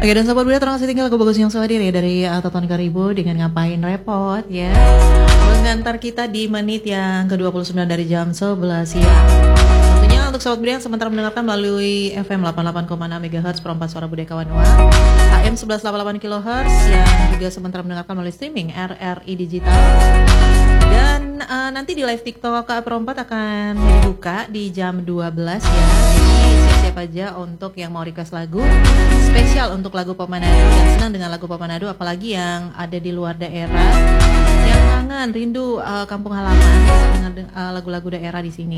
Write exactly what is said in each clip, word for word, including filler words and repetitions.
Oke, dan sobat Buda terima kasih tinggal aku bagus yang hadir ya dari uh, Toton Karibu dengan ngapain repot ya mengantar kita di menit yang ke dua puluh sembilan dari jam sebelas siang. Tentunya untuk sobat Buda yang sementara mendengarkan melalui F M delapan puluh delapan koma enam MHz perempat suara Budaya Kawanua, A M seratus delapan puluh delapan kilohertz yang juga sementara mendengarkan melalui streaming R R I Digital. Dan uh, nanti di live TikTok K A Perempat akan dibuka di jam dua belas ya. Jadi siap-siap aja untuk yang mau request lagu spesial untuk lagu Pop Manado dan senang dengan lagu Pop Manado, apalagi yang ada di luar daerah yang kangen rindu uh, kampung halaman bisa dengar uh, lagu-lagu daerah di sini.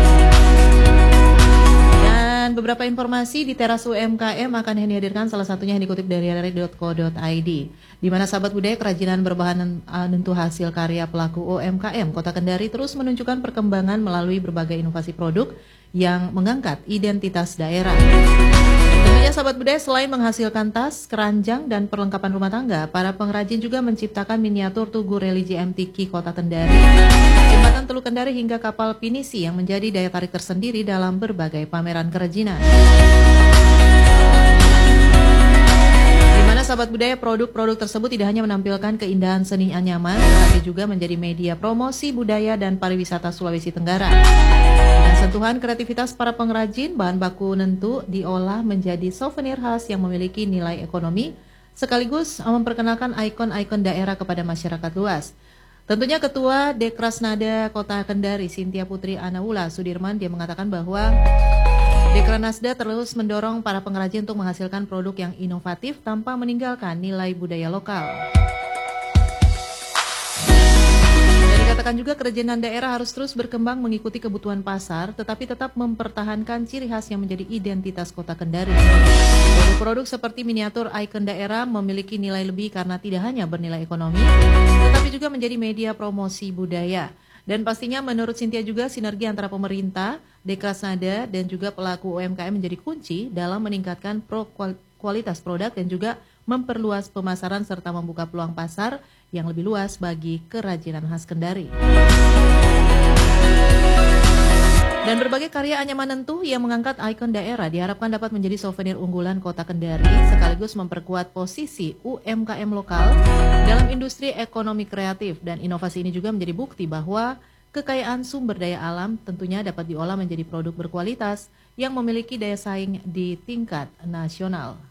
Dan beberapa informasi di teras U M K M akan dihadirkan, salah satunya yang dikutip dari r r i dot co dot i d, di mana sahabat budaya kerajinan berbahan nentu hasil karya pelaku U M K M Kota Kendari terus menunjukkan perkembangan melalui berbagai inovasi produk yang mengangkat identitas daerah. Tentunya sahabat budaya selain menghasilkan tas, keranjang, dan perlengkapan rumah tangga, para pengrajin juga menciptakan miniatur Tugu Religi M T Q Kota Kendari, Jembatan Teluk Kendari hingga kapal pinisi yang menjadi daya tarik tersendiri dalam berbagai pameran kerajinan. Di mana sahabat budaya produk-produk tersebut tidak hanya menampilkan keindahan seni anyaman, tetapi juga menjadi media promosi budaya dan pariwisata Sulawesi Tenggara. Dan sentuhan kreativitas para pengrajin, bahan baku nentu diolah menjadi souvenir khas yang memiliki nilai ekonomi, sekaligus memperkenalkan ikon-ikon daerah kepada masyarakat luas. Tentunya Ketua Dekrasnada Kota Kendari, Cynthia Putri Anaula Sudirman, dia mengatakan bahwa Dekranasda terus mendorong para pengrajin untuk menghasilkan produk yang inovatif tanpa meninggalkan nilai budaya lokal. Dan dikatakan juga kerajinan daerah harus terus berkembang mengikuti kebutuhan pasar, tetapi tetap mempertahankan ciri khas yang menjadi identitas Kota Kendari. Produk-produk seperti miniatur ikon daerah memiliki nilai lebih karena tidak hanya bernilai ekonomi, tetapi juga menjadi media promosi budaya. Dan pastinya menurut Cynthia juga sinergi antara pemerintah, Dekrasnada, dan juga pelaku U M K M menjadi kunci dalam meningkatkan pro kualitas produk dan juga memperluas pemasaran serta membuka peluang pasar yang lebih luas bagi kerajinan khas Kendari. Dan berbagai karya anyaman nentu yang mengangkat ikon daerah diharapkan dapat menjadi souvenir unggulan Kota Kendari sekaligus memperkuat posisi U M K M lokal dalam industri ekonomi kreatif, dan inovasi ini juga menjadi bukti bahwa kekayaan sumber daya alam tentunya dapat diolah menjadi produk berkualitas yang memiliki daya saing di tingkat nasional.